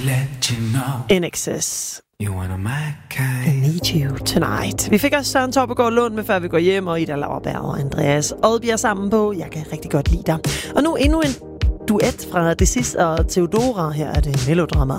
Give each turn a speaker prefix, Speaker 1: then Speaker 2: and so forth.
Speaker 1: let you know.
Speaker 2: INXS.
Speaker 1: You wanna my kind.
Speaker 2: I need you tonight. Vi fik også Søren Torpegaard Lund med Før vi går hjem, og Ida Lauerberg og Andreas Odbjerg sammen på Jeg kan rigtig godt lide dig. Og nu endnu en duet fra Decis og Theodora. Her er det melodrama.